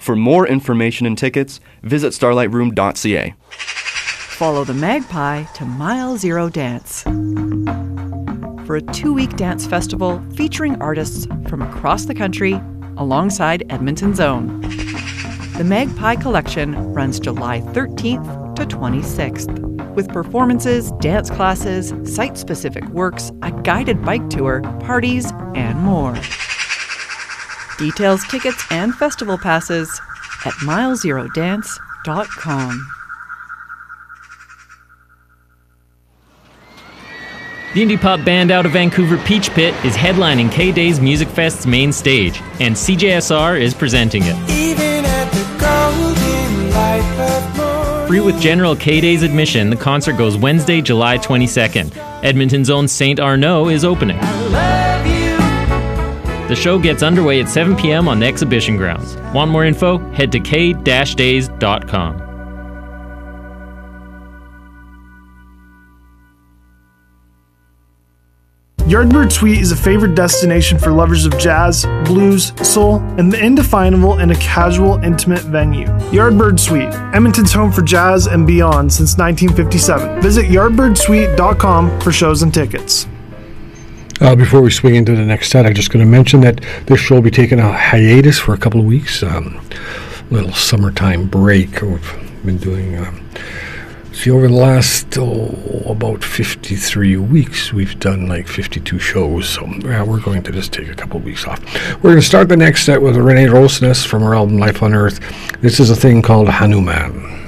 For more information and tickets, visit starlightroom.ca. Follow the Magpie to Mile Zero Dance for a 2-week dance festival featuring artists from across the country alongside Edmonton's own. The Magpie Collection runs July 13th to 26th with performances, dance classes, site-specific works, a guided bike tour, parties, and more. Details, tickets, and festival passes at milezerodance.com. The indie pop band out of Vancouver, Peach Pit, is headlining K-Day's Music Fest's main stage, and CJSR is presenting it. Even at the golden light of morning. Free with general K-Day's admission, the concert goes Wednesday, July 22nd. Edmonton's own St. Arnaud is opening. The show gets underway at 7 p.m. on the exhibition grounds. Want more info? Head to k-days.com. Yardbird Suite is a favorite destination for lovers of jazz, blues, soul, and the indefinable in a casual, intimate venue. Yardbird Suite, Edmonton's home for jazz and beyond since 1957. Visit yardbirdsuite.com for shows and tickets. Before we swing into the next set, I'm just going to mention that this show will be taking a hiatus for a couple of weeks. Little summertime break. We've been doing... over the last about 53 weeks, we've done like 52 shows, so we're going to just take a couple of weeks off. We're going to start the next set with Renee Rosnes from her album Life on Earth. This is a thing called Hanuman.